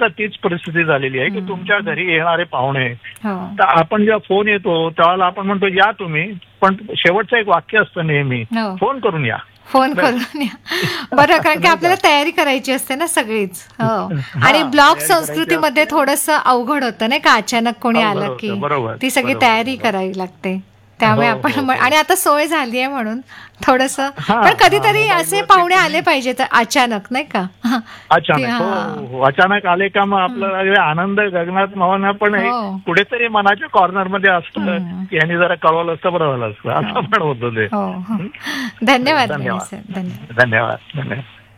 सुद्धा तीच परिस्थिती झालेली आहे की तुमच्या घरी येणारे पाहुणे हो तर आपण जेव्हा फोन येतो त्यावेळेला आपण म्हणतो या तुम्ही, पण शेवटचं एक वाक्य असतं नेहमी, हो. फोन करून या. फोन करून या. बरं, कारण की आपल्याला तयारी करायची असते ना सगळीच. हो. आणि ब्लॉक संस्कृतीमध्ये थोडस अवघड होतं नाही का, अचानक कोणी आलं की ती सगळी तयारी करावी लागते. त्यामुळे आपण आणि आता सोय झाली आहे म्हणून थोडस, पण कधीतरी असे पाहुणे आले पाहिजेत अचानक नाही का. अचानक अचानक आले का मग आपला आनंद गगनात मावना, पण कुठेतरी मनाच्या कॉर्नर मध्ये असतं की ह्यानी जरा कळवलं असतं बरं झालं असतं, असं पण होतं ते. धन्यवाद. धन्यवाद.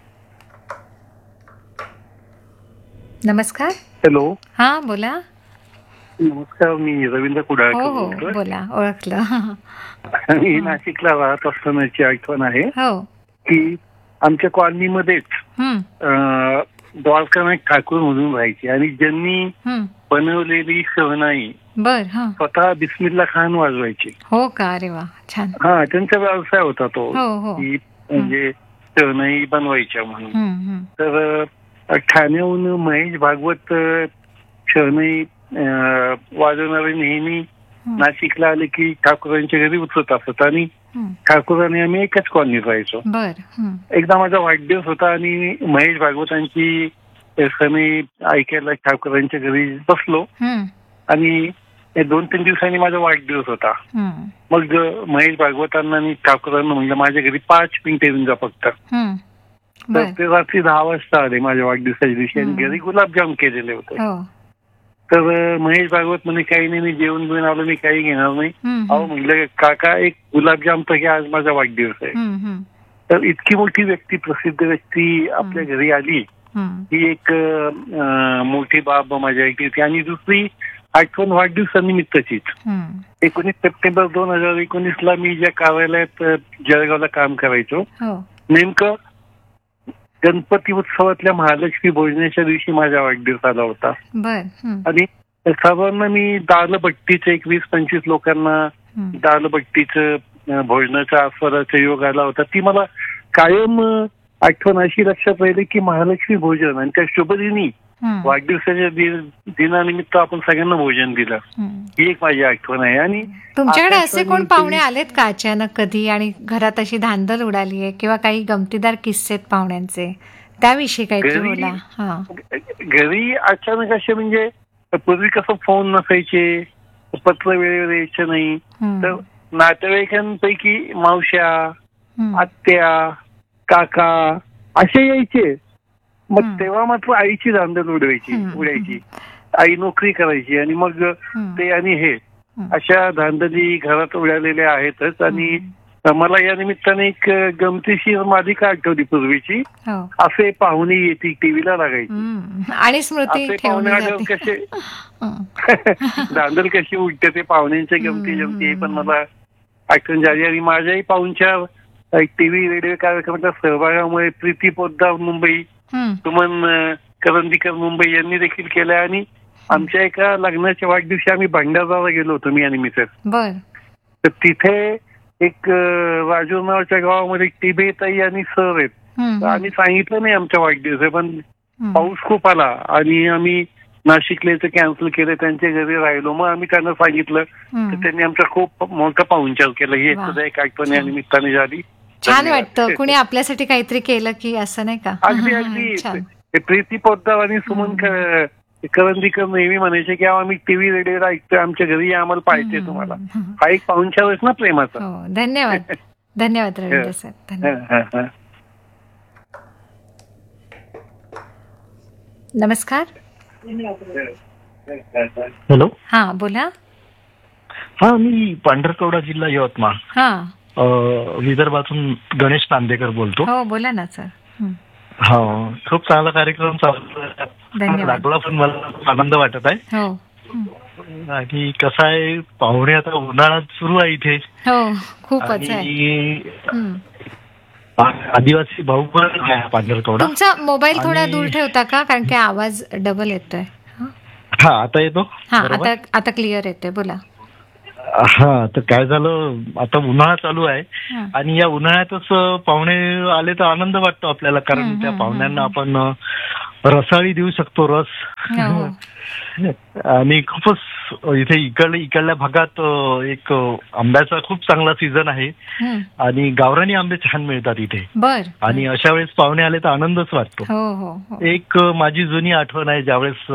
नमस्कार. हॅलो. हा बोला. नमस्कार, मी रवींद्र कुडाळकर बोलतोय. बोला, ओळखलं. मी नाशिकला राहत असतानाची आठवण आहे हो की आमच्या कॉलनीमध्येच द्वारकानाथ ठाकूर म्हणून राहायचे आणि ज्यांनी बनवलेली शहनाई स्वतः बिस्मिल्ला खान वाजवायचे. हो का? अरे वा, छान. हा, त्यांचा व्यवसाय होता तो की म्हणजे शहनाई बनवायच्या म्हणून. तर ठाण्याहून महेश भागवत शहनाई वाजवणारे नेहमी नाशिकला आले की ठाकूरांच्या घरी उतरत असत आणि ठाकूरांनी आम्ही एकाच कॉलनीत राहायचो. एकदा माझा वाढदिवस होता आणि महेश भागवतांची शहनाई ऐकायला ठाकूरांच्या घरी बसलो आणि 2-3 दिवसांनी माझा वाढदिवस होता. मग महेश भागवतांना आणि ठाकूरांना म्हणलं माझ्या घरी 5 मिनिटं येऊन जा फक्त. तर ते रात्री 10 वाजता आले माझ्या वाढदिवसाच्या दिवशी आणि घरी गुलाबजाम केलेले होते. तर महेश भागवत म्हणे काही नाही, मी जेवण बिवून आलो, मी काही घेणार नाही. अहो म्हणलं काका एक गुलाबजाम तर घ्या, आज माझा वाढदिवस आहे. तर इतकी मोठी व्यक्ती, प्रसिद्ध व्यक्ती आपल्या घरी आली ही एक मोठी बाब माझ्या होती. आणि दुसरी आठवण वाढदिवसानिमित्ताचीच. 19 सप्टेंबर 2019ला मी ज्या कार्यालयात जळगावला काम करायचो, नेमकं गणपती उत्सवातल्या महालक्ष्मी भोजनाच्या दिवशी माझा वाढदिवस आला होता. आणि सर्वांना मी दालबट्टीचं 20-25 लोकांना दालबट्टीचं भोजनाचा आस्वादाचा योग आला होता. ती मला कायम आठवण अशी लक्षात राहिली की महालक्ष्मी भोजन आणि त्या शुभदिनी वाढदिवसाच्या दिनानिमित्त आपण सगळ्यांना भोजन दिलं, ही एक माझी आठवण आहे. आणि तुमच्याकडे असे कोण पाहुणे आलेत का अचानक कधी आणि घरात अशी धांदल उडाली आहे किंवा काही गमतीदार किस्से पाहुण्यांचे, त्याविषयी काहीतरी बोला. घरी अचानक असे म्हणजे पूर्वी कसं फोन नसायचे, पत्र वेळेवर यायचं नाही, तर नातेवाईकांपैकी मावश्या, आत्या, काका असे यायचे. मग तेव्हा मात्र आईची धांदल उडायची. आई नोकरी करायची आणि मग ते आणि हे अशा धांदली घरात उडालेल्या आहेतच. आणि मला या निमित्ताने एक गमतीशीर मालिका आठवली पूर्वीची. असे पाहुणे येते टीव्हीला लागायची आणि स्मृती पाहुणे आल्यावर कसे धांदल कशी उडते ते पाहुण्यांच्या गमती पण मला आठवण झाली. आणि माझ्याही पाहुणच्या टीव्ही रेडिओ कार्यक्रमाच्या सहभागामुळे प्रीती पोद्दार मुंबई, सुमन करंदीकर मुंबई यांनी देखील केल्या. आणि आमच्या एका लग्नाच्या वाढदिवशी आम्ही भंडारदरा गेलो होतो, मी आणि मिसेस. तर तिथे एक राजूर नावाच्या गावामध्ये टिबेताई आणि सर आहेत. तर आम्ही सांगितलं नाही आमच्या वाढदिवस आहे, पण पाऊस खूप आला आणि आम्ही नाशिकला कॅन्सल केलं, त्यांच्या घरी राहिलो. मग आम्ही त्यांना सांगितलं तर त्यांनी आमचा खूप मोठा पाहुणचार केला. ही सुद्धा एक आठवण या निमित्ताने झाली. छान वाटतं कुणी आपल्यासाठी काहीतरी केलं की, असं नाही का. अगदी प्रीती पोद्दार आणि सुमन करंदीकर नेहमी म्हणायचे की आम्ही टीव्ही रेडिओ ऐकतोय, आमच्या घरी आम्हाला पाहिजे तुम्हाला. हा एक पाहुणचार ना प्रेमाचा. धन्यवाद. धन्यवाद रवींद्र सर. धन्यवाद. नमस्कार. हॅलो. हा बोला. मी पांढरकवडा जिल्हा यवतमाळ विदर्भातून गणेश नांदेकर बोलतो. हो बोला ना सर. खूप चांगला कार्यक्रम चालू पण मला आनंद वाटत आहे. आणि कसं आहे, पाहुणे आता उन्हाळ्यात सुरू आहे इथे. खूपच आदिवासी भाऊ पण आहे पांढरकवडा. तुमचा मोबाईल थोडा दूर ठेवता का, कारण की आवाज डबल येतोय. आता येतो. आता क्लिअर येतोय, बोला. तर काय झालं, आता उन्हाळा चालू आहे आणि या उन्हाळ्यातच पाहुणे आले तर आनंद वाटतो आपल्याला, कारण त्या पाहुण्यांना आपण रसाळी देऊ शकतो रस. आणि खूपच इथे इकडल्या भागात एक आंब्याचा खूप चांगला सीझन आहे आणि गावरानी आंबे छान मिळतात इथे. आणि अशा वेळेस पाहुणे आले तर आनंदच वाटतो. एक माझी जुनी आठवण आहे, ज्यावेळेस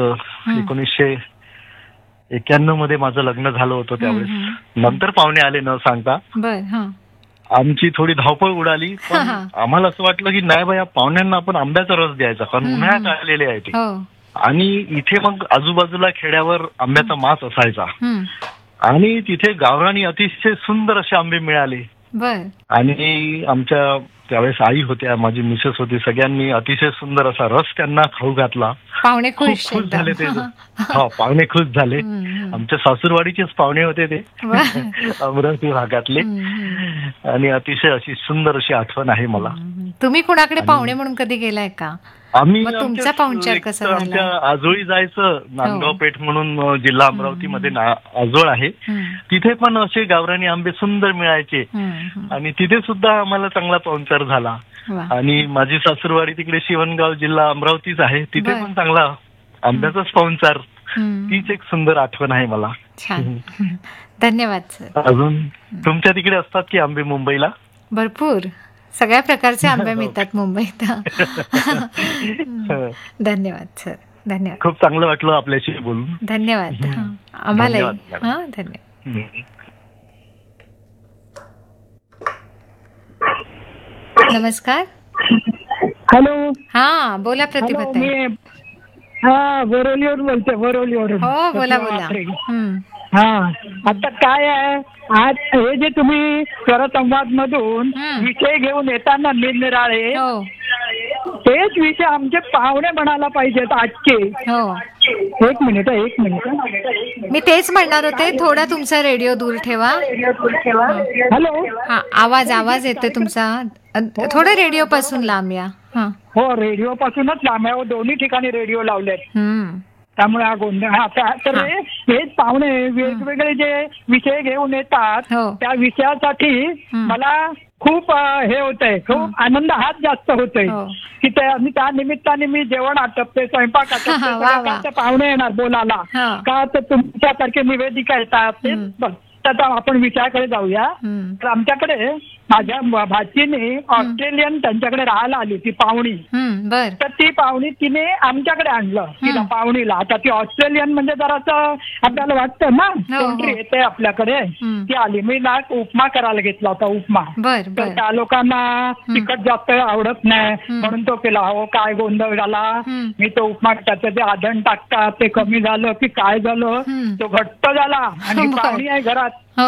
1991 मध्ये माझं लग्न झालं होतं, त्यावेळेस नंतर पाहुणे आले न सांगता. आमची थोडी धावपळ उडाली, पण आम्हाला असं वाटलं की नाही बाया, पाहुण्यांना आपण आंब्याचा रस द्यायचा, कारण उन्हाळ्यात आलेले आहे ते. आणि इथे मग आजूबाजूला खेड्यावर आंब्याचा मास असायचा आणि तिथे गावरानी अतिशय सुंदर असे आंबे मिळाले. आणि आमच्या त्यावेळेस आई होत्या, माझी मिसेस होती, सगळ्यांनी अतिशय सुंदर असा रस त्यांना खाऊ घातला. पाहुणे खुश झाले ते. पाहुणे खुश झाले. आमच्या सासूरवाडीचेच पाहुणे होते ते, अमरावती भागातले. आणि अतिशय अशी सुंदर अशी आठवण आहे मला. तुम्ही कुणाकडे पाहुणे म्हणून कधी गेलाय का? आम्ही तुमचा पाहुणचार कसा झाला? आमच्या आजोळी जायचं, नांदगाव पेठ म्हणून जिल्हा अमरावतीमध्ये आजोळ आहे, तिथे पण असे गावरानी आंबे सुंदर मिळायचे आणि तिथे सुद्धा आम्हाला चांगला पाहुणचार झाला. आणि माझी सासूरवाडी तिकडे शिवणगाव जिल्हा अमरावतीच आहे, तिथे पण चांगला आंब्याचाच पाहुणचार. तीच एक सुंदर आठवण आहे मला. छान, धन्यवाद सर. अजून तुमच्या तिकडे असतात की आंबे मुंबईला? भरपूर, सगळ्या प्रकारचे आंबे मिळतात मुंबईत. धन्यवाद सर, धन्यवाद. खूप चांगलं वाटलं आपल्याशी बोलून. धन्यवाद. आम्हालाही. धन्यवाद. नमस्कार. हॅलो. हा, बोला प्रतिभाताई. बोरवलीवरून बोलते. बोरवलीवरून. हो, बोला बोला. आता काय आहे, आज हे जे तुम्ही स्वरसंवाद मधून विषय घेऊन येताना निरनिराळे, तेच विषय आमचे पाहुणे म्हणायला पाहिजेत आजचे. एक मिनिट. मी तेच म्हणणार होते, थोडा तुमचा रेडिओ दूर ठेवा. हॅलो. आवाज येतोय तुमचा, थोडं रेडिओ पासून लांब या. हो, रेडिओ पासूनच लांब आहे. दोन्ही ठिकाणी रेडिओ लावलेत, त्यामुळे हा गोंधळ. तर हेच पाहुणे वेगवेगळे जे विषय घेऊन येतात, त्या विषयासाठी मला खूप हे होतंय, खूप आनंद हाच जास्त होतोय की त्या निमित्ताने मी जेवण आटपते, स्वयंपाक आटपते, पाहुणे येणार बोलायला का, तर तुमच्यासारखे निवेदिका येतात. त्याचा आपण विषयाकडे जाऊया. तर आमच्याकडे माझ्या भाचीने ऑस्ट्रेलियन त्यांच्याकडे राहायला आली ती पाहुणी. तर ती पाहुणी तिने आमच्याकडे आणलं तिला पाहुणीला. आता ती ऑस्ट्रेलियन म्हणजे जरासं आपल्याला वाटतं ना, कोणतरी येते आपल्याकडे. ती आली, मी ना उपमा करायला घेतला होता, उपमा. तर त्या लोकांना तिखट जास्त आवडत नाही म्हणून तो केला. हो, काय गोंधळ झाला. मी तो उपमा, त्याचं जे आधण टाकतात ते कमी झालं की काय झालं, तो घट्ट झाला. आणि पाहुणी आहे घरात.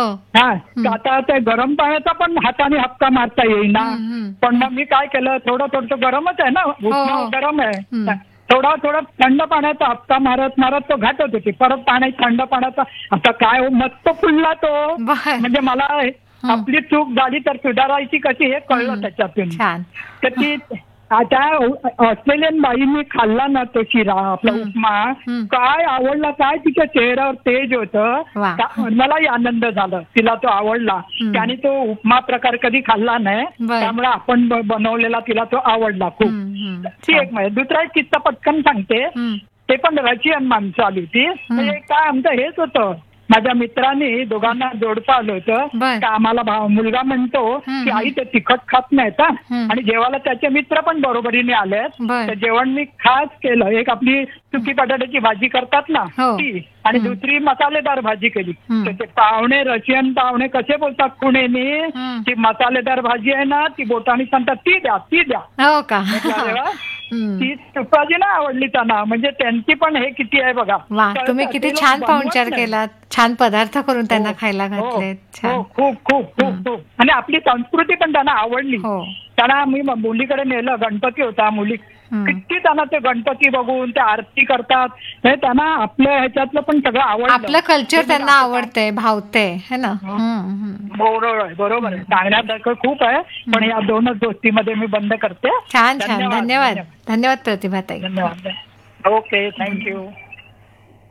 आता ते गरम पाण्याचा पण हाताने हपका मारता येईना. पण मग मी काय केलं, थोडं गरमच आहे ना, उपमा गरम आहे, थोडा थंड पाण्याचा हपका मारत तो घाटत होती. परत थंड पाण्याचा, आता काय मस्त फुलला तो. म्हणजे मला आपली चूक झाली तर सुधारायची कशी हे कळलं त्याच्यातून. तर ती आता ऑस्ट्रेलियन बाईंनी खाल्ला ना तो शिरा, आपला उपमा, काय आवडला, काय तिच्या चेहऱ्यावर तेज होतं. मलाही आनंद झाला, तिला तो आवडला. त्याने तो उपमा प्रकार कधी खाल्ला नाही, त्यामुळे आपण बनवलेला तिला तो आवडला खूप. ती एक म्हणजे. दुसरा एक किस्सा पटकन सांगते, ते पण रशियन माणसं आली होती. म्हणजे काय आमचं हेच होतं, माझ्या मित्रांनी दोघांना जोडता आलं होतं. आम्हाला मुलगा म्हणतो की आई ते तिखट खात नाहीत आणि जेवायला त्याचे मित्र पण बरोबरीने आलेत. तर जेवण मी खास केलं. एक आपली सुकी बटाट्याची भाजी करतात ना ती, आणि दुसरी मसालेदार भाजी केली. तर ते पाहुणे, रशियन पाहुणे कसे बोलतात पुणेनी, ती मसालेदार भाजी आहे ना, ती बोटाने सांगतात ती द्या. ती भाजी ना आवडली त्यांना. म्हणजे त्यांची पण हे किती आहे बघा. तुम्ही किती छान पाहुणचार केला, छान पदार्थ करून त्यांना खायला घातले. खूप खूप खूप. आणि आपली संस्कृती पण त्यांना आवडली. त्यांना मी मुलीकडे नेलं, गणपती होता, मुली किती त्यांना ते गणपती बघून ते आरती करतात, हे त्यांना आपल्या ह्याच्यातलं पण सगळं आवडलं. आपलं कल्चर त्यांना आवडतंय, भावतंय, है ना. बरोबर आहे. सांगण्यासारखं खूप आहे, पण या दोनच गोष्टीमध्ये मी बंद करते. छान. धन्यवाद प्रतिभाताई. धन्यवाद. Okay, thank you.